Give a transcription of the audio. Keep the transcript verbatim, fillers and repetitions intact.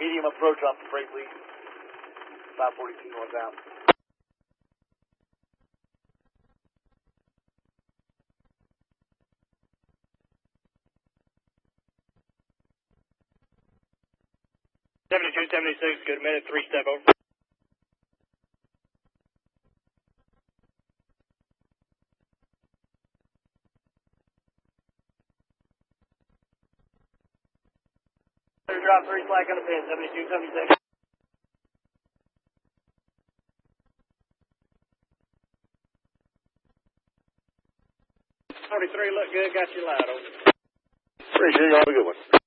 Medium approach off the freight lead. five forty-two northbound. seventy-two seventy-six, good minute, three step over. Drop three slack on the pin, seventy-two seventy-six. forty-three, look good, got you loud, over. Appreciate you, have a good one.